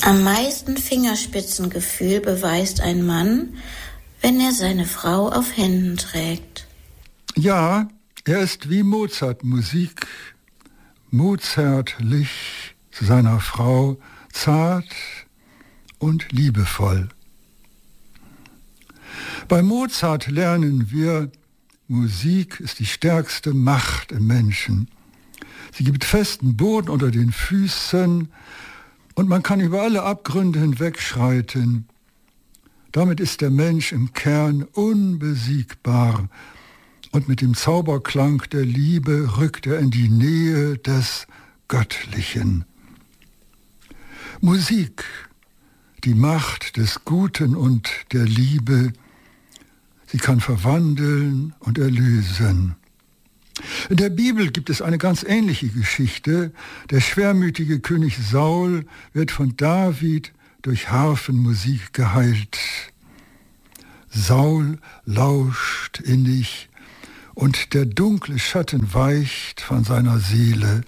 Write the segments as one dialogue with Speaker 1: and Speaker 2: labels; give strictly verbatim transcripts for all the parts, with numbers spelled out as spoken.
Speaker 1: Am meisten Fingerspitzengefühl beweist ein Mann, wenn er seine Frau auf Händen trägt.
Speaker 2: Ja, er ist wie Mozart Musik, mozartlich zu seiner Frau, zart und liebevoll. Bei Mozart lernen wir, Musik ist die stärkste Macht im Menschen. Sie gibt festen Boden unter den Füßen und man kann über alle Abgründe hinwegschreiten. Damit ist der Mensch im Kern unbesiegbar und mit dem Zauberklang der Liebe rückt er in die Nähe des Göttlichen. Musik, die Macht des Guten und der Liebe, sie kann verwandeln und erlösen. In der Bibel gibt es eine ganz ähnliche Geschichte. Der schwermütige König Saul wird von David durch Harfenmusik geheilt. Saul lauscht innig und der dunkle Schatten weicht von seiner Seele.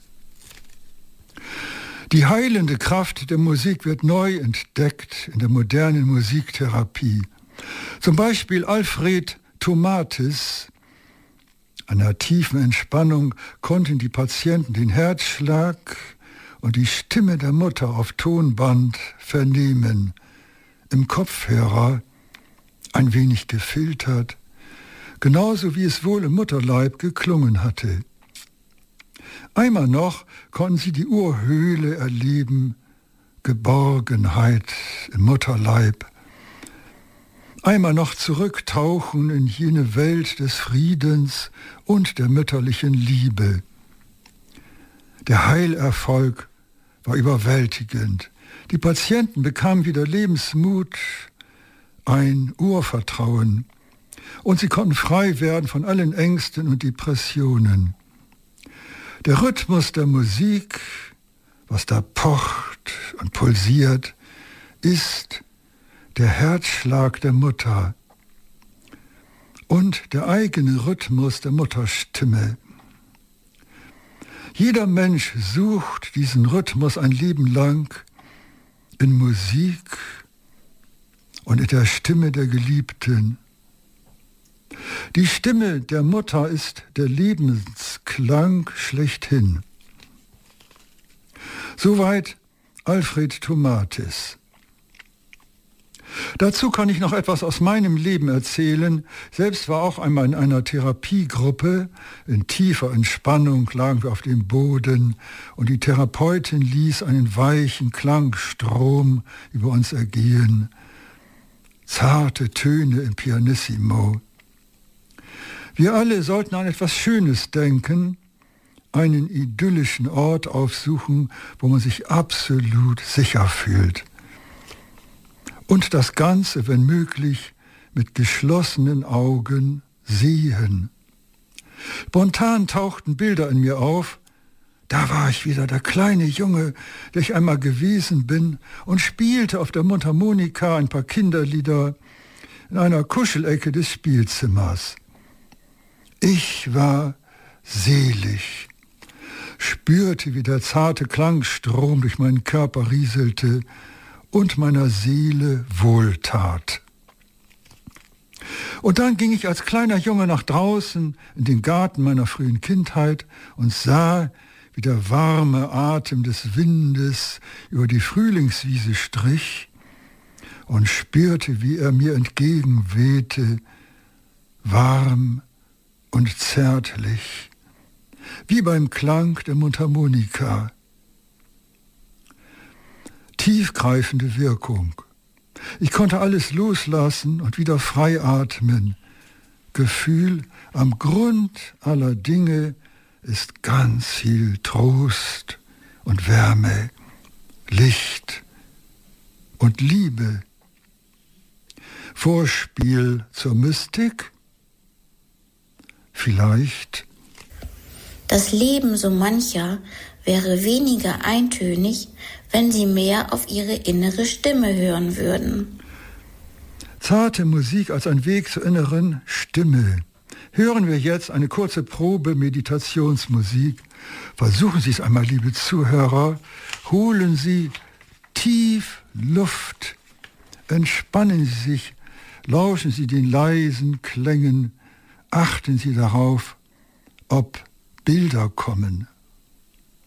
Speaker 2: Die heilende Kraft der Musik wird neu entdeckt in der modernen Musiktherapie. Zum Beispiel Alfred Tomatis. An der tiefen Entspannung konnten die Patienten den Herzschlag und die Stimme der Mutter auf Tonband vernehmen, im Kopfhörer ein wenig gefiltert, genauso wie es wohl im Mutterleib geklungen hatte. Einmal noch konnten sie die Urhöhle erleben, Geborgenheit im Mutterleib. Einmal noch zurücktauchen in jene Welt des Friedens und der mütterlichen Liebe. Der Heilerfolg war überwältigend. Die Patienten bekamen wieder Lebensmut, ein Urvertrauen und sie konnten frei werden von allen Ängsten und Depressionen. Der Rhythmus der Musik, was da pocht und pulsiert, ist der Herzschlag der Mutter und der eigene Rhythmus der Mutterstimme. Jeder Mensch sucht diesen Rhythmus ein Leben lang in Musik und in der Stimme der Geliebten. Die Stimme der Mutter ist der Lebensklang schlechthin. Soweit Alfred Tomatis. Dazu kann ich noch etwas aus meinem Leben erzählen. Selbst war auch einmal in einer Therapiegruppe. In tiefer Entspannung lagen wir auf dem Boden und die Therapeutin ließ einen weichen Klangstrom über uns ergehen. Zarte Töne im Pianissimo. Wir alle sollten an etwas Schönes denken, einen idyllischen Ort aufsuchen, wo man sich absolut sicher fühlt. Und das Ganze, wenn möglich, mit geschlossenen Augen sehen. Spontan tauchten Bilder in mir auf. Da war ich wieder, der kleine Junge, der ich einmal gewesen bin und spielte auf der Mundharmonika ein paar Kinderlieder in einer Kuschelecke des Spielzimmers. Ich war selig, spürte, wie der zarte Klangstrom durch meinen Körper rieselte und meiner Seele wohltat. Und dann ging ich als kleiner Junge nach draußen in den Garten meiner frühen Kindheit und sah, wie der warme Atem des Windes über die Frühlingswiese strich und spürte, wie er mir entgegenwehte, warm und zärtlich, wie beim Klang der Mundharmonika. Tiefgreifende Wirkung. Ich konnte alles loslassen und wieder frei atmen. Gefühl, am Grund aller Dinge ist ganz viel Trost und Wärme, Licht und Liebe. Vorspiel zur Mystik? Vielleicht.
Speaker 1: Das Leben so mancher wäre weniger eintönig, wenn sie mehr auf ihre innere Stimme hören würden.
Speaker 2: Zarte Musik als ein Weg zur inneren Stimme. Hören wir jetzt eine kurze Probe Meditationsmusik. Versuchen Sie es einmal, liebe Zuhörer. Holen Sie tief Luft. Entspannen Sie sich, lauschen Sie den leisen Klängen, achten Sie darauf, ob Bilder kommen.